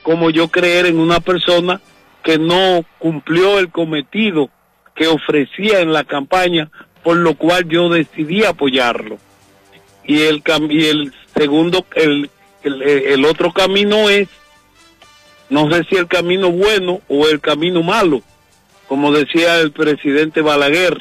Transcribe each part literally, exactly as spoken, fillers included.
como yo creer en una persona que no cumplió el cometido que ofrecía en la campaña, por lo cual yo decidí apoyarlo. Y el, y el segundo, el, el, el otro camino es, no sé si el camino bueno o el camino malo, como decía el presidente Balaguer,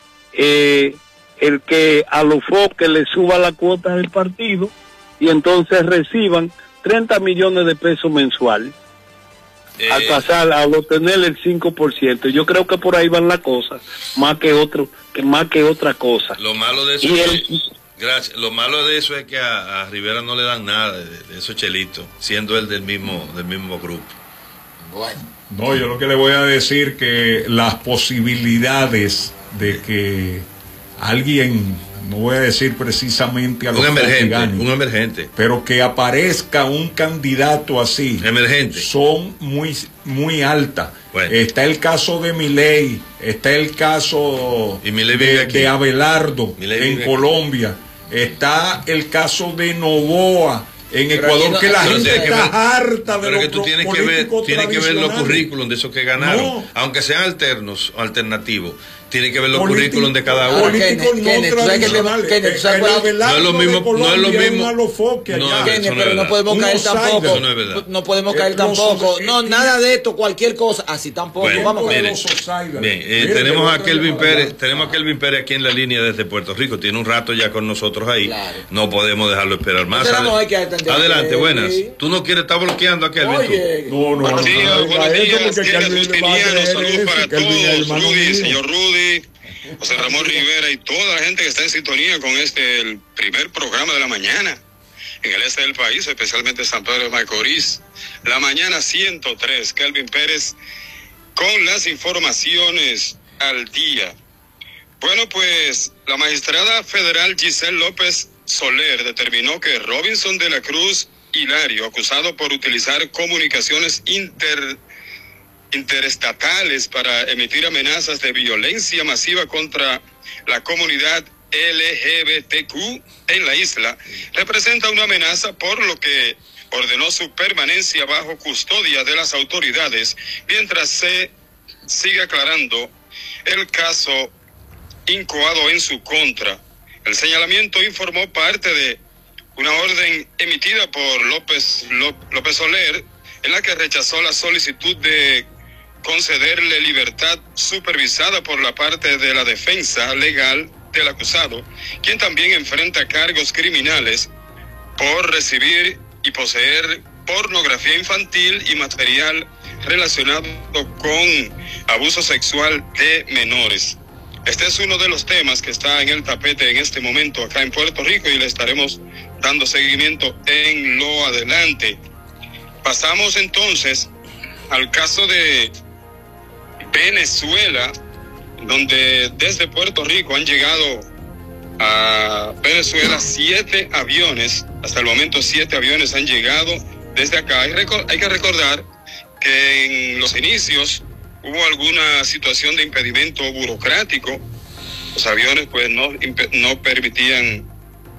eh, el que a los F O que le suba la cuota del partido y entonces reciban treinta millones de pesos mensuales eh, al pasar, al obtener el cinco por ciento. Yo creo que por ahí van las cosas, más que otro, que más que otra cosa. Lo malo de eso, y es, el, que, gracias, lo malo de eso es que a, a Rivera no le dan nada de, de esos chelitos, siendo él del mismo, del mismo grupo. Bueno. No, yo lo que le voy a decir que las posibilidades de que alguien, no voy a decir precisamente a los un emergente, que ganen, un emergente, pero que aparezca un candidato así, emergente, son muy muy altas. Bueno. Está el caso de Milei, está el caso y de, de Abelardo Milei en Colombia, aquí. Está el caso de Noboa en pero Ecuador, no, que la gente está ver, harta de pero que tú tienes que ver, tienes que ver los currículums de esos que ganaron, no. aunque sean alternos o alternativos. Tiene que ver los currículums de cada uno. Políticos no tradicionales. No es lo mismo, no es lo mismo. No, pero no podemos caer tampoco. No podemos caer tampoco. No, nada de esto, cualquier cosa, así tampoco. Vamos a ver. Bien, tenemos a Kelvin Pérez, tenemos a Kelvin Pérez aquí en la línea desde Puerto Rico. Tiene un rato ya con nosotros ahí. No podemos dejarlo esperar más. Adelante, buenas. Tú no quieres estar bloqueando a Kelvin. No, no, no. Buenos días, buenos días. Saludos para todos. Rudy, señor Rudy. José Ramón Rivera y toda la gente que está en sintonía con este, el primer programa de la mañana en el este del país, especialmente San Pedro de Macorís. La mañana ciento tres, Kelvin Pérez con las informaciones al día. Bueno, pues la magistrada federal Giselle López Soler determinó que Robinson de la Cruz Hilario, acusado por utilizar comunicaciones inter interestatales para emitir amenazas de violencia masiva contra la comunidad L G B T Q en la isla, representa una amenaza, por lo que ordenó su permanencia bajo custodia de las autoridades mientras se sigue aclarando el caso incoado en su contra. El señalamiento informó parte de una orden emitida por López, López Soler, en la que rechazó la solicitud de concederle libertad supervisada por la parte de la defensa legal del acusado, quien también enfrenta cargos criminales por recibir y poseer pornografía infantil y material relacionado con abuso sexual de menores. Este es uno de los temas que está en el tapete en este momento acá en Puerto Rico y le estaremos dando seguimiento en lo adelante. Pasamos entonces al caso de Venezuela, donde desde Puerto Rico han llegado a Venezuela siete aviones. Hasta el momento siete aviones han llegado desde acá. Hay, hay que recordar que en los inicios hubo alguna situación de impedimento burocrático. Los aviones pues no, no permitían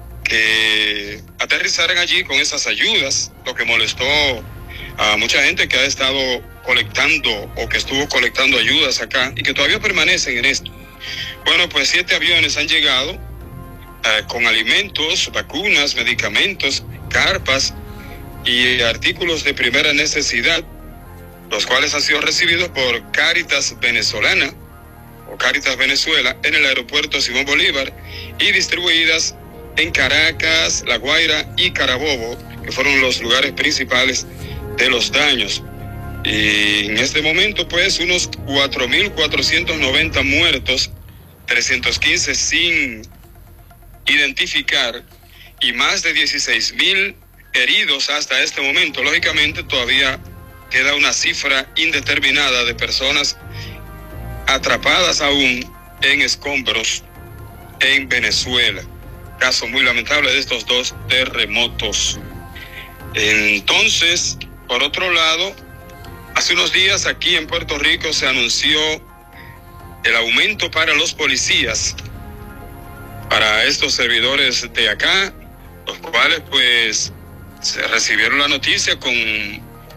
que aterrizaran allí con esas ayudas, lo que molestó a mucha gente que ha estado colectando o que estuvo colectando ayudas acá y que todavía permanecen en esto. Bueno, pues siete aviones han llegado eh, con alimentos, vacunas, medicamentos, carpas y artículos de primera necesidad, los cuales han sido recibidos por Cáritas Venezolana o Cáritas Venezuela en el aeropuerto Simón Bolívar y distribuidas en Caracas, La Guaira y Carabobo, que fueron los lugares principales de los daños. Y en este momento pues unos cuatro mil cuatrocientos noventa muertos, trescientos quince sin identificar y más de dieciséis mil heridos hasta este momento. Lógicamente todavía queda una cifra indeterminada de personas atrapadas aún en escombros en Venezuela. Caso muy lamentable de estos dos terremotos. Entonces, por otro lado, hace unos días aquí en Puerto Rico se anunció el aumento para los policías, para estos servidores de acá, los cuales pues se recibieron la noticia con